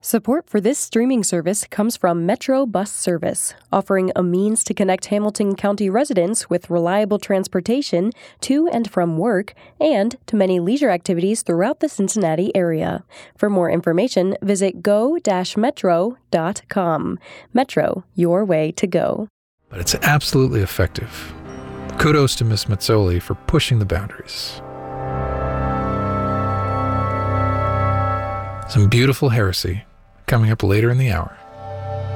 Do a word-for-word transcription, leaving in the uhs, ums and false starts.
Support for this streaming service comes from Metro Bus Service, offering a means to connect Hamilton County residents with reliable transportation to and from work and to many leisure activities throughout the Cincinnati area. For more information, visit go dash metro dot com. Metro, your way to go. But it's absolutely effective. Kudos to Miss Mazzoli for pushing the boundaries. Some beautiful heresy coming up later in the hour.